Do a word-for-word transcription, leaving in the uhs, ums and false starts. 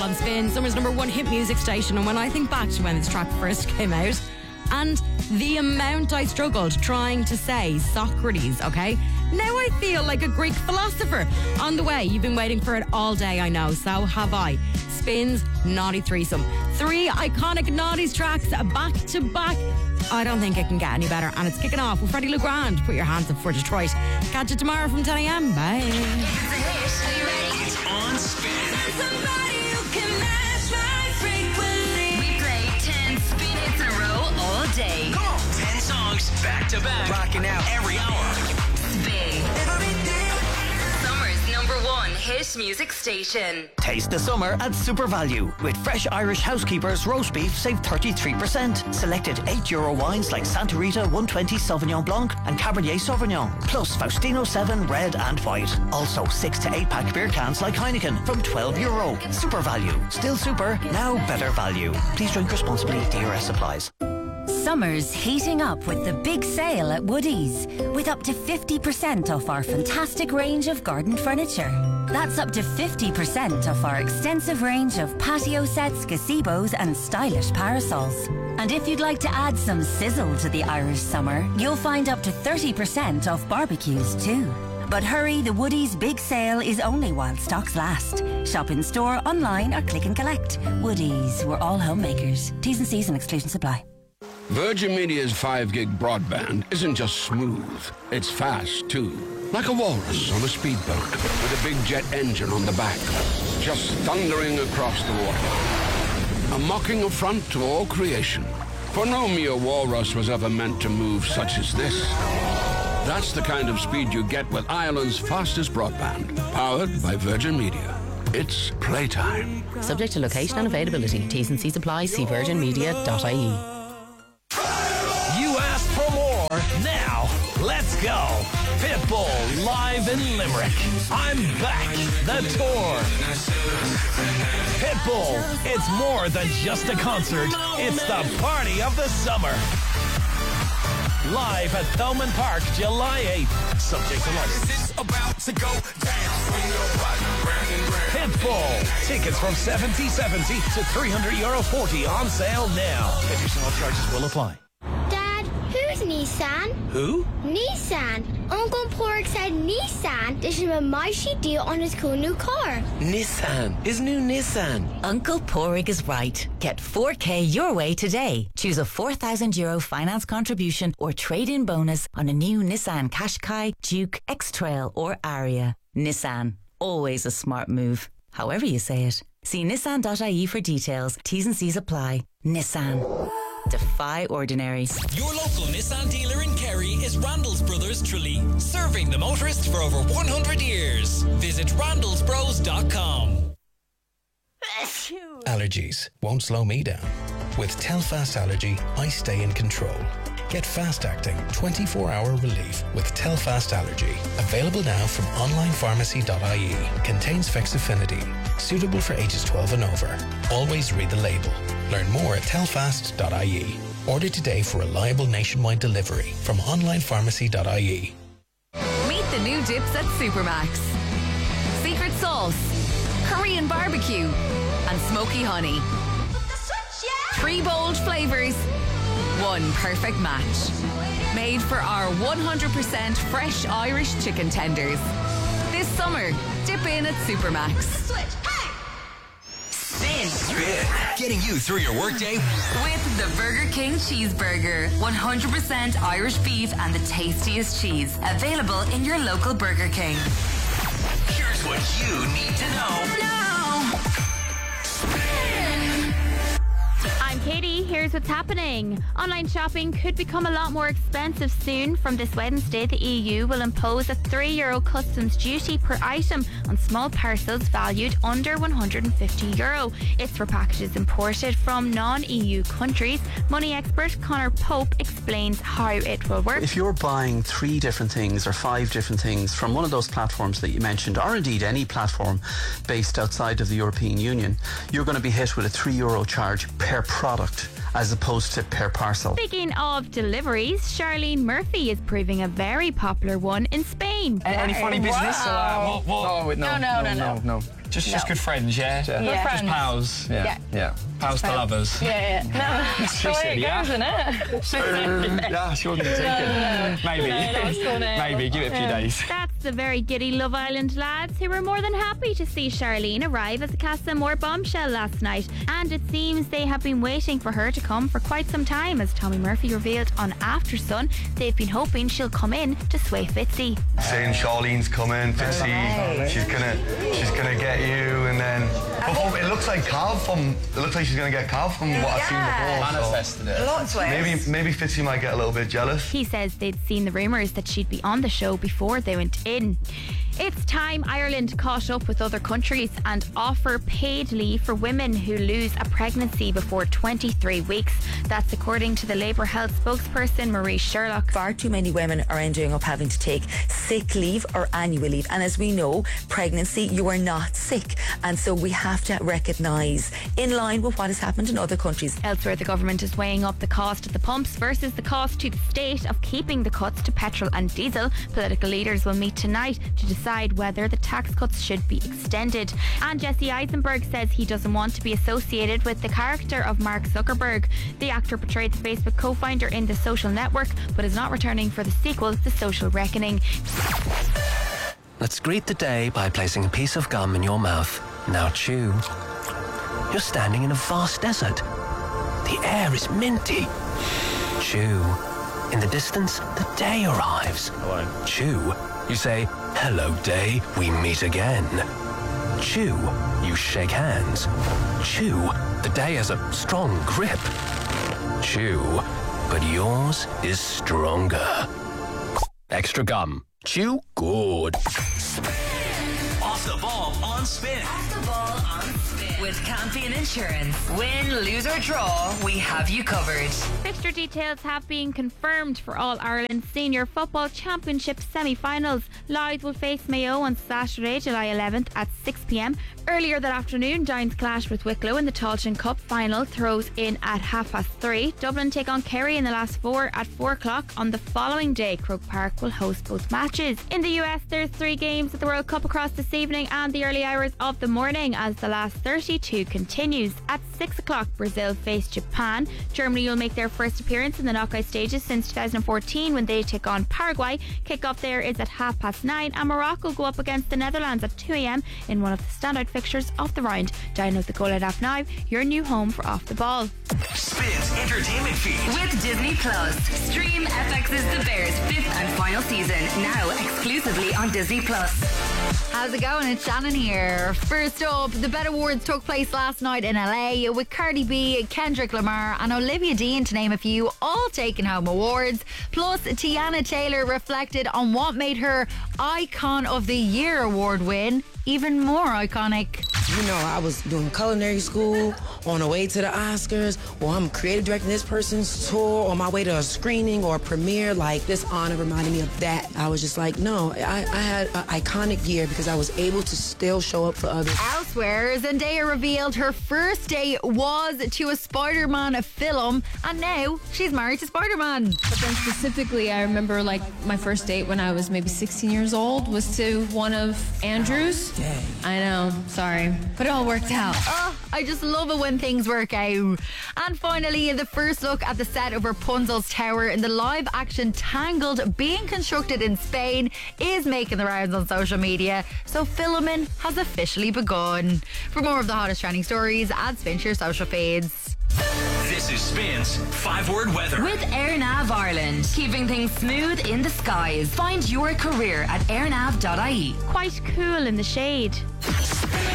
On Spin, summer's number one hit music station, and when I think back to when this track first came out and the amount I struggled trying to say Socrates, okay? Now I feel like a Greek philosopher. On the way, you've been waiting for it all day, I know, so have I. Spin's Naughty Threesome. Three iconic Naughties tracks back to back. I don't think it can get any better, and it's kicking off with Freddie LeGrand. Put your hands up for Detroit. Catch you tomorrow from ten a.m. Bye. It's a hit. Are you ready? It's on Spin. Somebody who can match my frequency. We play ten spin hits in a row all day. Come on. ten songs back to back. Rocking out every hour. Spin. Summer's number one hit music station. Taste the summer at Super Value. With fresh Irish Housekeepers roast beef, save thirty-three percent. Selected eight euro wines like Santa Rita one twenty Sauvignon Blanc and Cabernet Sauvignon. Plus Faustino seven red and white. Also six to eight pack beer cans like Heineken from twelve euro. Super Value. Still super, now better value. Please drink responsibly. D R S applies. Summer's heating up with the big sale at Woodies, with up to fifty percent off our fantastic range of garden furniture. That's up to fifty percent off our extensive range of patio sets, gazebos and stylish parasols. And if you'd like to add some sizzle to the Irish summer, you'll find up to thirty percent off barbecues too. But hurry, the Woodies big sale is only while stocks last. Shop in store, online or click and collect. Woodies, we're all homemakers. T's and C's and exclusions apply. Virgin Media's five gig broadband isn't just smooth, it's fast too. Like a walrus on a speedboat with a big jet engine on the back, just thundering across the water. A mocking affront to all creation. For no mere walrus was ever meant to move such as this. That's the kind of speed you get with Ireland's fastest broadband, powered by Virgin Media. It's playtime. Subject to location and availability. T's and C's apply. See virgin media dot I E. You asked for more. Now, let's go. Pitbull live in Limerick. I'm back. The tour. Pitbull. It's more than just a concert. It's the party of the summer. Live at Thomond Park, July eighth. Subject to license. Pitbull. Tickets from seventy seventy to three hundred euro forty on sale now. Additional charges will apply. Dad, who's Nissan? Who? Nissan. Uncle Pork said Nissan. This is a mighty deal on his cool new car. Nissan. His new Nissan. Uncle Porig is right. Get four K your way today. Choose a four thousand euro finance contribution or trade-in bonus on a new Nissan Qashqai, Duke, X-Trail or Aria. Nissan. Always a smart move. However you say it. See nissan dot I E for details. T's and C's apply. Nissan. Defy ordinary. Your local Nissan dealer in Kerry is Randall's Brothers Tralee, serving the motorist for over one hundred years. Visit randalls bros dot com. Allergies won't slow me down. With Telfast Allergy, I stay in control. Get fast-acting, twenty-four hour relief with Telfast Allergy. Available now from online pharmacy dot I E. Contains fexofenadine. Suitable for ages twelve and over. Always read the label. Learn more at telfast dot I E. Order today for reliable nationwide delivery from online pharmacy dot I E. Meet the new dips at Supermax. Secret sauce, Korean barbecue, and smoky honey. Three bold flavors, one perfect match. Made for our one hundred percent fresh Irish chicken tenders. This summer, dip in at Supermax. Spin. Spin. Getting you through your workday With the Burger King Cheeseburger. one hundred percent Irish beef and the tastiest cheese. Available in your local Burger King. Here's what you need to know. Now. Spin. I'm Katie. Here's what's happening. Online shopping could become a lot more expensive soon. From this Wednesday, the E U will impose a three euro customs duty per item on small parcels valued under one hundred fifty euro. It's for packages imported from non-E U countries. Money expert Conor Pope explains how it will work. If you're buying three different things or five different things from one of those platforms that you mentioned, or indeed any platform based outside of the European Union, you're going to be hit with a three euro charge per product as opposed to per parcel. Speaking of deliveries, Charlene Murphy is proving a very popular one in Spain. Any funny business? Wow. Uh, what, what? No, no, no, no, no, no, no, no. Just No. just good friends, yeah? Yeah. Good Just friends. pals. Yeah. Yeah. yeah. Pals to Pals. lovers. Yeah, yeah. No, She that's the said, way it yeah. goes, isn't it? She said, Yeah, she wasn't taken. No, no, no. Maybe. No, no, it's so nice. Maybe. Give it a few Yeah. days. That's the very giddy Love Island lads who were more than happy to see Charlene arrive as a Casa Amor bombshell last night. And it seems they have been waiting for her to come for quite some time, as Tommy Murphy revealed on After Sun. They've been hoping she'll come in to sway Fitzy. Saying Charlene's coming, Fitzy, Right. she's gonna, she's gonna get you, and then but from, it looks like Carl from, it looks like she's gonna get Carl from what I've seen before. so Manifested it. Lots of Maybe, maybe Fitzy might get a little bit jealous. He says they'd seen the rumours that she'd be on the show before they went in. It's time Ireland caught up with other countries and offer paid leave for women who lose a pregnancy before twenty-three weeks. That's according to the Labour Health spokesperson Marie Sherlock. Far too many women are ending up having to take sick leave or annual leave. And as we know, pregnancy, you are not sick. And so we have to recognise, in line with what has happened in other countries. Elsewhere, the government is weighing up the cost at the pumps versus the cost to the state of keeping the cuts to petrol and diesel. Political leaders will meet tonight to decide whether the tax cuts should be extended. And Jesse Eisenberg says he doesn't want to be associated with the character of Mark Zuckerberg. The actor portrayed the Facebook co-founder in The Social Network, but is not returning for the sequel, The Social Reckoning. Let's greet the day by placing a piece of gum in your mouth. Now chew. You're standing in a vast desert. The air is minty. Chew. In the distance, the day arrives. Chew. You say, hello day, we meet again. Chew. You shake hands. Chew. The day has a strong grip. Chew. But yours is stronger. Extra gum. Chew good. Off the ball on Spin. Off the ball on Spin. With Campion Insurance. Win, lose or draw, we have you covered. Fixture details have been confirmed for All Ireland Senior Football Championship semi-finals. Louth will face Mayo on Saturday, July eleventh at six p.m. Earlier that afternoon, Giants clash with Wicklow in the Tailteann Cup final. Throws in at half past three. Dublin take on Kerry in the last four at four o'clock on the following day. Croke Park will host both matches. In the U S, there's three games at the World Cup across this evening and the early hours of the morning as the last thirty-two continues. At six o'clock, Brazil face Japan. Germany will make their first appearance in the knockout stages since two thousand fourteen when they take on Paraguay. Kick-off there is at half past nine, and Morocco go up against the Netherlands at two a.m. in one of the standout fixtures of the round. Download the Go Loud app now, your new home for Off the Ball. Spins entertainment feed. With Disney Plus. Stream F X's The Bears' fifth and final season, now exclusively on Disney Plus. How's it going? It's Shannon here. First up, the Bet Awards took place last night in L A with Cardi B, Kendrick Lamar and Olivia Dean, to name a few, all taking home awards. Plus, Tiana Taylor reflected on what made her Icon of the Year award win even more iconic. You know, I was doing culinary school on the way to the Oscars, or I'm creative directing this person's tour, on my way to a screening or a premiere. Like, this honor reminded me of that. I was just like, no, I, I had an iconic year because I was able to still show up for others. Elsewhere, Zendaya revealed her first date was to a Spider-Man film, and now she's married to Spider-Man. But then specifically, I remember like my first date when I was maybe sixteen years old was to one of Andrew's. Dang. I know, sorry, but it all worked out. Oh, I just love it when things work out. And finally, the first look at the set of Rapunzel's Tower in the live-action Tangled being constructed in Spain is making the rounds on social media, so filming has officially begun. For more of the hottest trending stories, add Spin to your social feeds. This is Spins five-word weather. With AirNav Ireland, keeping things smooth in the skies. Find your career at airnav dot I E. Quite cool in the shade.